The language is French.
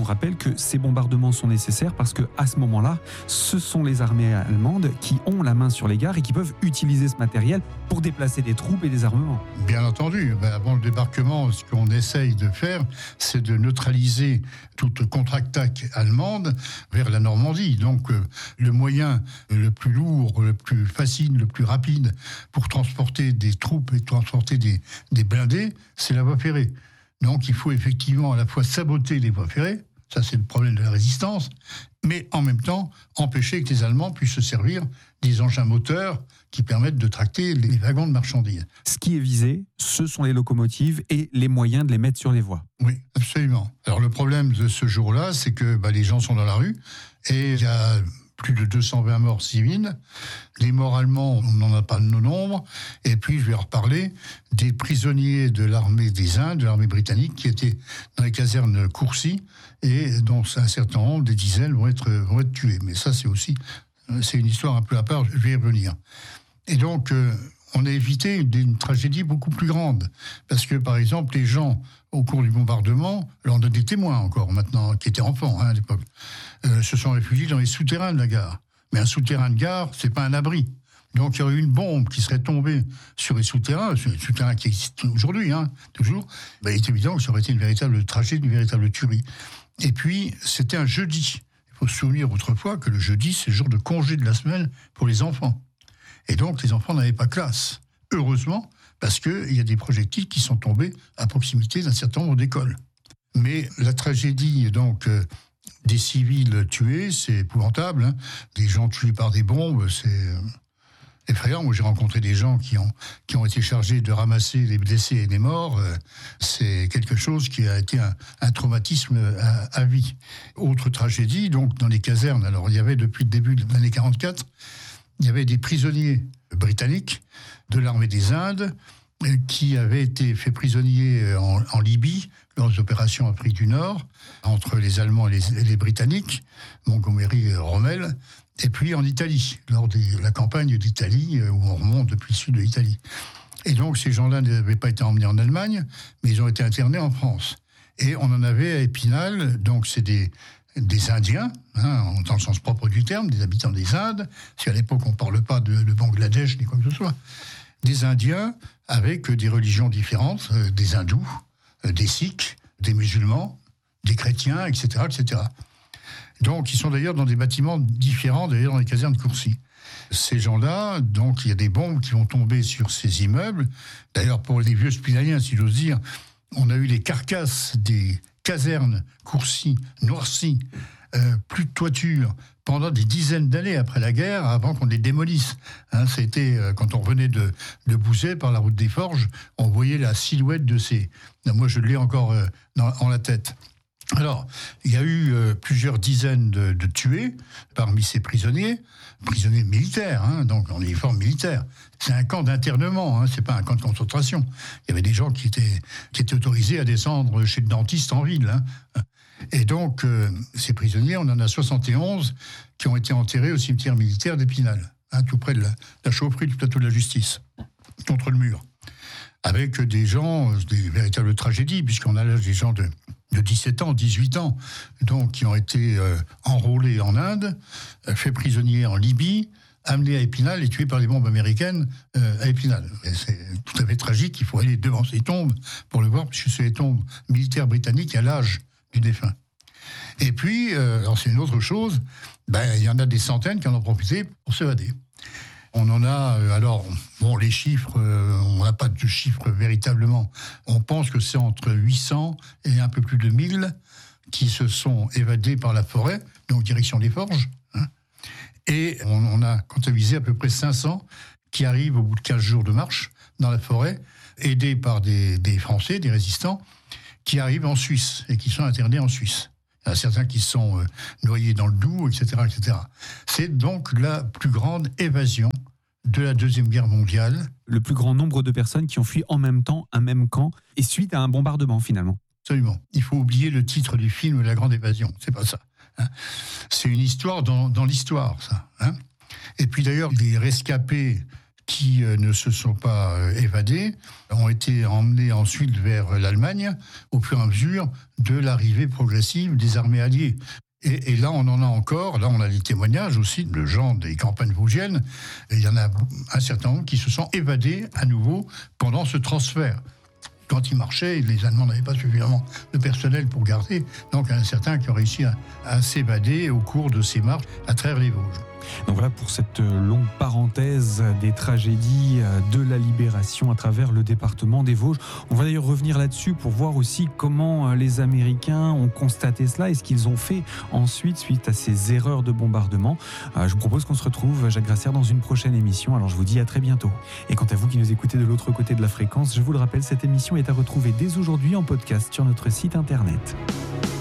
rappelle que ces bombardements sont nécessaires parce qu'à ce moment-là, ce sont les armées allemandes qui ont la main sur les gares et qui peuvent utiliser ce matériel pour déplacer des troupes et des armements. Bien entendu. Avant le débarquement, ce qu'on essaye de faire, c'est de neutraliser toute contre-attaque allemande vers la Normandie. Donc, le moyen le plus lourd, le plus facile, le plus rapide pour transporter des troupes et transporter des blindés, c'est la voie ferrée. Donc, il faut effectivement à la fois saboter les voies ferrées, ça c'est le problème de la résistance, mais en même temps empêcher que les Allemands puissent se servir des engins moteurs qui permettent de tracter les wagons de marchandises. Ce qui est visé, ce sont les locomotives et les moyens de les mettre sur les voies. Oui, absolument. Alors le problème de ce jour-là, c'est que les gens sont dans la rue et il y a plus de 220 morts civils. Les morts allemands, on n'en a pas de nombre. Et puis, je vais reparler des prisonniers de l'armée des Indes, de l'armée britannique, qui étaient dans les casernes Courcy, et dont un certain nombre, des dizaines, vont être tués. Mais ça, c'est une histoire un peu à part, je vais y revenir. Et donc, on a évité une tragédie beaucoup plus grande. Parce que, par exemple, les gens, au cours du bombardement, là on a des témoins encore maintenant, qui étaient enfants à l'époque, se sont réfugiés dans les souterrains de la gare. Mais un souterrain de gare, c'est pas un abri. Donc il y aurait eu une bombe qui serait tombée sur les souterrains qui existent aujourd'hui, toujours. Il est évident que ça aurait été une véritable tragédie, une véritable tuerie. Et puis, c'était un jeudi. Il faut se souvenir autrefois que le jeudi, c'est le jour de congé de la semaine pour les enfants. Et donc, les enfants n'avaient pas classe. Heureusement, parce qu'il y a des projectiles qui sont tombés à proximité d'un certain nombre d'écoles. Mais la tragédie, donc, des civils tués, c'est épouvantable. Des gens tués par des bombes, c'est effrayant. Moi, j'ai rencontré des gens qui ont été chargés de ramasser les blessés et les morts. C'est quelque chose qui a été un traumatisme à vie. Autre tragédie, donc, dans les casernes. Alors, il y avait, depuis le début de l'année 1944, il y avait des prisonniers britanniques de l'armée des Indes qui avaient été faits prisonniers en Libye lors des opérations Afrique du Nord, entre les Allemands et les Britanniques, Montgomery et Rommel, et puis en Italie, lors de la campagne d'Italie, où on remonte depuis le sud de l'Italie. Et donc ces gens-là n'avaient pas été emmenés en Allemagne, mais ils ont été internés en France. Et on en avait à Épinal, donc c'est des Indiens, dans le sens propre du terme, des habitants des Indes, si à l'époque on ne parle pas de Bangladesh ni quoi que ce soit, des Indiens avec des religions différentes, des hindous, des sikhs, des musulmans, des chrétiens, etc., etc. Donc ils sont d'ailleurs dans des bâtiments différents, d'ailleurs dans les casernes de Courcy. Ces gens-là, donc il y a des bombes qui vont tomber sur ces immeubles. D'ailleurs pour les vieux spinaliens, si j'ose dire, on a eu les carcasses des casernes Courcy, Noircy, plus de toiture, pendant des dizaines d'années après la guerre, avant qu'on les démolisse. C'était quand on revenait de Bouzet par la route des Forges, on voyait la silhouette de ces... Moi, je l'ai encore en la tête. Alors, il y a eu plusieurs dizaines de tués parmi ces prisonniers militaires, donc en uniforme militaire. C'est un camp d'internement, c'est pas un camp de concentration. Il y avait des gens qui étaient autorisés à descendre chez le dentiste en ville. Et donc, ces prisonniers, on en a 71 qui ont été enterrés au cimetière militaire d'Épinal, tout près de la chaufferie du plateau de la Justice, contre le mur. Avec des gens, des véritables tragédies, puisqu'on a là des gens de 17 ans, 18 ans, donc qui ont été enrôlés en Inde, faits prisonniers en Libye, amenés à Épinal et tués par les bombes américaines à Épinal. Et c'est tout à fait tragique, il faut aller devant ces tombes pour le voir, puisque c'est les tombes militaires britanniques à l'âge du défunt. Et puis, alors c'est une autre chose, il y en a des centaines qui en ont profité pour s'évader. On en a, les chiffres, on n'a pas de chiffres véritablement. On pense que c'est entre 800 et un peu plus de 1000 qui se sont évadés par la forêt, donc direction des Forges. Et on a comptabilisé à peu près 500 qui arrivent au bout de 15 jours de marche dans la forêt, aidés par des Français, des résistants, qui arrivent en Suisse et qui sont internés en Suisse. Il y en a certains qui sont noyés dans le Doubs, etc., etc. C'est donc la plus grande évasion de la Deuxième Guerre mondiale. Le plus grand nombre de personnes qui ont fui en même temps un même camp et suite à un bombardement, finalement. Absolument. Il faut oublier le titre du film « La Grande Évasion ». C'est pas ça. C'est une histoire dans l'histoire, ça. Et puis d'ailleurs, les rescapés qui ne se sont pas évadés ont été emmenés ensuite vers l'Allemagne au fur et à mesure de l'arrivée progressive des armées alliées. Et là, on en a encore, là on a des témoignages aussi de gens des campagnes vosgiennes, et il y en a un certain nombre qui se sont évadés à nouveau pendant ce transfert. Quand ils marchaient, les Allemands n'avaient pas suffisamment de personnel pour garder, donc il y en a certains qui ont réussi à s'évader au cours de ces marches à travers les Vosges. Donc voilà pour cette longue parenthèse des tragédies de la libération à travers le département des Vosges. On va d'ailleurs revenir là-dessus pour voir aussi comment les Américains ont constaté cela et ce qu'ils ont fait ensuite suite à ces erreurs de bombardement. Je vous propose qu'on se retrouve, Jacques Grasser, dans une prochaine émission. Alors je vous dis à très bientôt. Et quant à vous qui nous écoutez de l'autre côté de la fréquence, je vous le rappelle, cette émission est à retrouver dès aujourd'hui en podcast sur notre site internet.